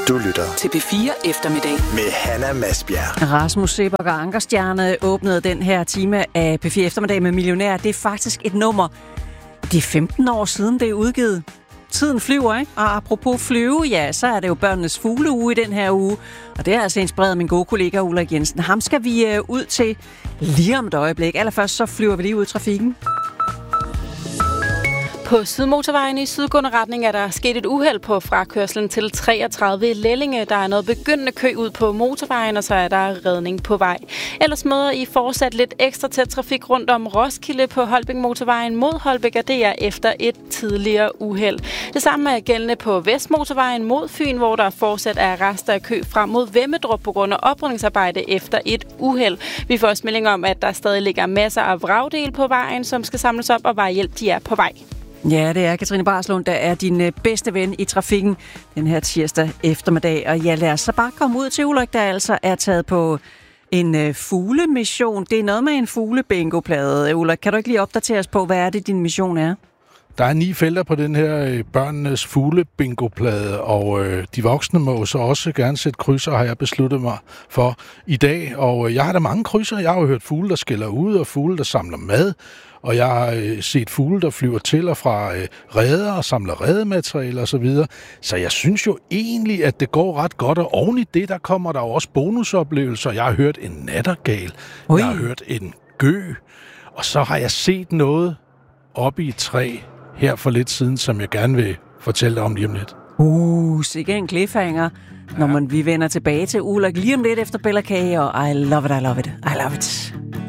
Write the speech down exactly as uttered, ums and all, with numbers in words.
Du lytter til P fire Eftermiddag med Hanna Masbjerg. Rasmus Seebach og Ankerstjerne åbnede den her time af P fire Eftermiddag med Millionær. Det er faktisk et nummer. Det er femten år siden, det er udgivet. Tiden flyver, ikke? Og apropos flyve, ja, så er det jo børnenes fugleuge i den her uge. Og det er altså inspireret min gode kollega Ulrik Jensen. Ham skal vi øh, ud til lige om et øjeblik. Allerførst så flyver vi lige ud i trafikken. På Sydmotorvejen i sydgående retning er der sket et uheld på frakørslen til treogtredive i Lellinge. Der er noget begyndende kø ud på motorvejen, og så er der redning på vej. Ellers møder I fortsat lidt ekstra tæt trafik rundt om Roskilde på Holbæk Motorvejen mod Holbæk, og det er efter et tidligere uheld. Det samme er gældende på Vestmotorvejen mod Fyn, hvor der fortsat er rester af kø frem mod Vemmedrup på grund af oprydningsarbejde efter et uheld. Vi får også melding om, at der stadig ligger masser af vragdele på vejen, som skal samles op, og vejhjælp de er på vej. Ja, det er Katrine Barslund, der er din bedste ven i trafikken den her tirsdag eftermiddag. Og ja, lad os så bare komme ud til Ulrik, der altså er taget på en øh, fuglemission. Det er noget med en fuglebingoplade. Ulrik, kan du ikke lige opdatere os på, hvad er det, din mission er? Der er ni felter på den her øh, børnenes fuglebingoplade, og øh, de voksne må så også gerne sætte krydser, har jeg besluttet mig for i dag. Og øh, jeg har da mange krydser. Jeg har jo hørt fugle, der skælder ud, og fugle, der samler mad. Og jeg har øh, set fugle, der flyver til og fra øh, reder og samler redematerialer og så videre. Så jeg synes jo egentlig, at det går ret godt, og oven i det, der kommer der jo også bonusoplevelser. Jeg har hørt en nattergal, Ui. Jeg har hørt en gø, og så har jeg set noget oppe i et træ her for lidt siden, som jeg gerne vil fortælle dig om lige om lidt. Uh, sikke en cliffhanger, ja. Når man, vi vender tilbage til Ulrik lige om lidt efter Bella K, og I love it, I love it, I love it.